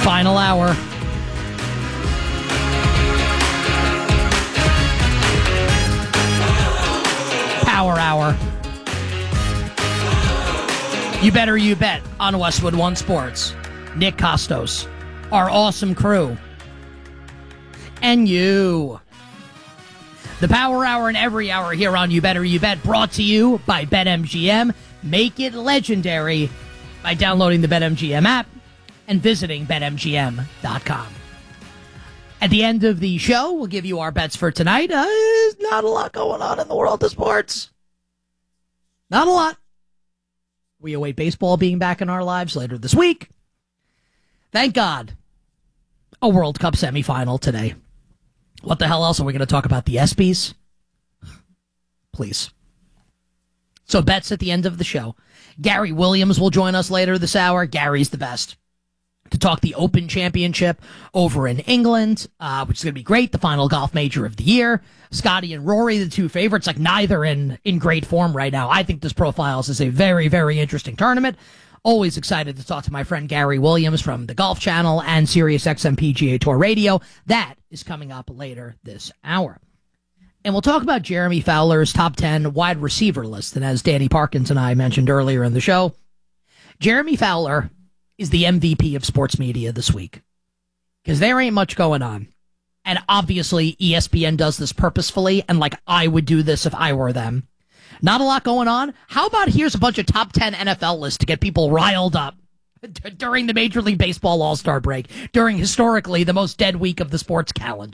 Final hour. Power hour. You better you bet on Westwood One Sports. Nick Costos, our awesome crew, and you. The Power Hour and every hour here on You Better You Bet, brought to you by BetMGM. Make it legendary by downloading the BetMGM app and visiting BetMGM.com. At the end of the show, we'll give you our bets for tonight. There's not a lot going on in the world of sports. Not a lot. We await baseball being back in our lives later this week. Thank God. A World Cup semifinal today. What the hell else are we going to talk about? The ESPYs? Please. So bets at the end of the show. Gary Williams will join us later this hour. Gary's the best. To talk the Open Championship over in England, which is going to be great. The final golf major of the year. Scotty and Rory, the two favorites, like neither in great form right now. I think this profiles as a very, very interesting tournament. Always excited to talk to my friend Gary Williams from the Golf Channel and SiriusXM PGA Tour Radio. That is coming up later this hour. And we'll talk about Jeremy Fowler's top 10 wide receiver list. And as Danny Parkins and I mentioned earlier in the show, Jeremy Fowler is the MVP of sports media this week. Because there ain't much going on. And obviously ESPN does this purposefully, and like I would do this if I were them. Not a lot going on. How about here's a bunch of top 10 NFL lists to get people riled up during the Major League Baseball All-Star break, during historically the most dead week of the sports calendar.